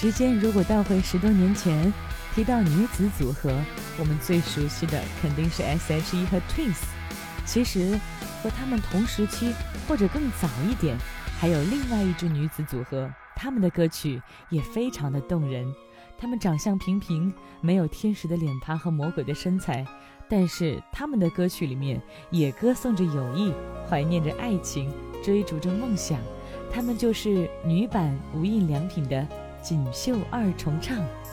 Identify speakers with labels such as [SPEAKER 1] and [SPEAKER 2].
[SPEAKER 1] 时间如果倒回10多年前，提到女子组合，我们最熟悉的肯定是 S.H.E 和 Twins。其实和他们同时期或者更早一点，还有另外一支女子组合，他们的歌曲也非常的动人。他们长相平平，没有天使的脸庞和魔鬼的身材，但是他们的歌曲里面也歌颂着友谊，怀念着爱情，追逐着梦想。他们就是女版无印良品的锦绣二重唱。